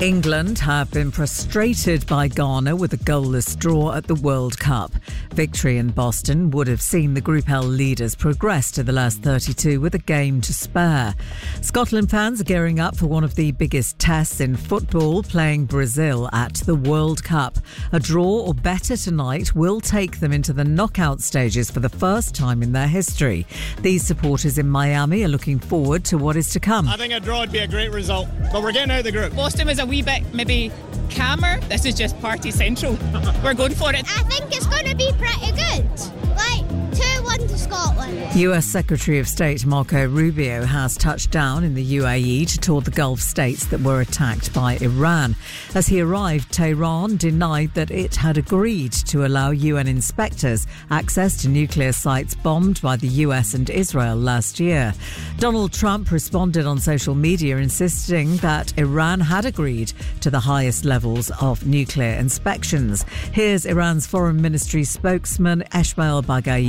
England have been frustrated by Ghana with a goalless draw at the World Cup. Victory in Boston would have seen the Group L leaders progress to the last 32 with a game to spare. Scotland fans are gearing up for one of the biggest tests in football, playing Brazil at the World Cup. A draw or better tonight will take them into the knockout stages for the first time in their history. These supporters in Miami are looking forward to what is to come. I think a draw would be a great result, but we're getting out of the group. Boston was a wee bit maybe calmer. This is just party central. We're going for it. I think it's going to be pretty good. Like 2-1 to Scotland. US Secretary of State Marco Rubio has touched down in the UAE to tour the Gulf states that were attacked by Iran. As he arrived, Tehran denied that it had agreed to allow UN inspectors access to nuclear sites bombed by the US and Israel last year. Donald Trump responded on social media insisting that Iran had agreed to the highest levels of nuclear inspections. Here's Iran's Foreign Ministry spokesman Esmail Baghaei.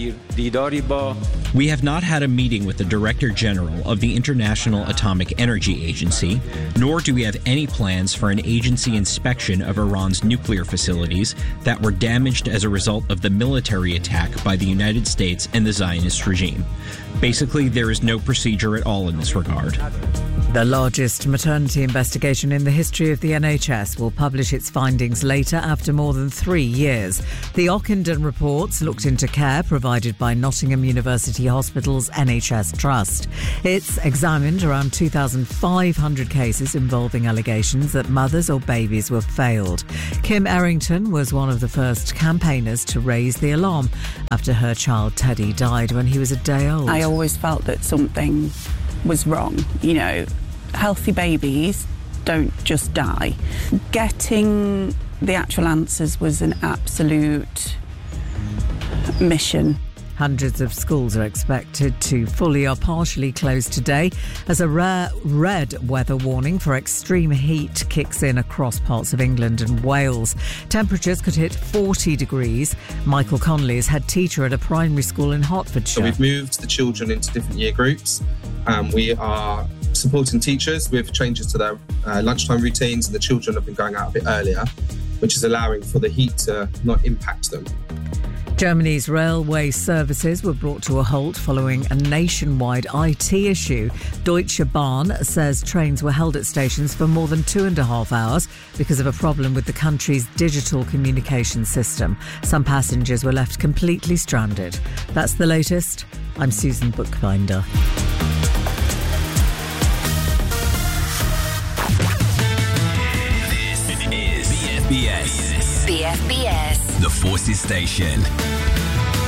We have not had a meeting with the Director General of the International Atomic Energy Agency, nor do we have any plans for an agency inspection of Iran's nuclear facilities that were damaged as a result of the military attack by the United States and the Zionist regime. Basically, there is no procedure at all in this regard. The largest maternity investigation in the history of the NHS will publish its findings later after more than 3 years. The Ockenden reports looked into care provided by Nottingham University Hospital's NHS Trust. It's examined around 2,500 cases involving allegations that mothers or babies were failed. Kim Errington was one of the first campaigners to raise the alarm after her child Teddy died when he was a day old. I always felt that something was wrong, Healthy babies don't just die. Getting the actual answers was an absolute mission. Hundreds of schools are expected to fully or partially close today as a rare red weather warning for extreme heat kicks in across parts of England and Wales. Temperatures could hit 40 degrees. Michael Connolly is head teacher at a primary school in Hertfordshire. So we've moved the children into different year groups. We are supporting teachers with changes to their lunchtime routines, and the children have been going out a bit earlier, which is allowing for the heat to not impact them. Germany's railway services were brought to a halt following a nationwide IT issue. Deutsche Bahn says trains were held at stations for more than 2.5 hours because of a problem with the country's digital communication system. Some passengers were left completely stranded. That's the latest. I'm Susan Bookbinder. This is BFBS. BFBS. The Forces Station.